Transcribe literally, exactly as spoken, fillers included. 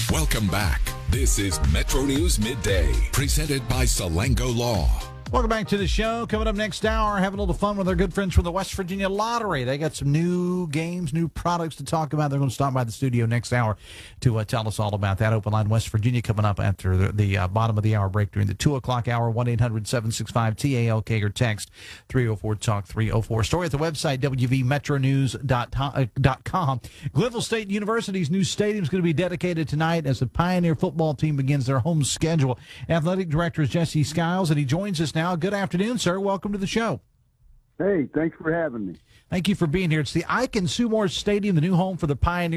Welcome back. This is Metro News Midday, presented by Salango Law. Welcome back to the show. Coming up next hour, having a little fun with our good friends from the West Virginia Lottery. They got some new games, new products to talk about. They're going to stop by the studio next hour to uh, tell us all about that. Open Line West Virginia coming up after the, the uh, bottom of the hour break during the two o'clock hour. one eight hundred seven six five T A L K or text three oh four talk three oh four. Story at the website w v metro news dot com. Glenville State University's new stadium is going to be dedicated tonight as the Pioneer football team begins their home schedule. Athletic Director is Jesse Skiles, and he joins us now. Good afternoon, sir. Welcome to the show. Hey, thanks for having me. Thank you for being here. It's the Ike and Sue Moore Stadium, the new home for the Pioneers.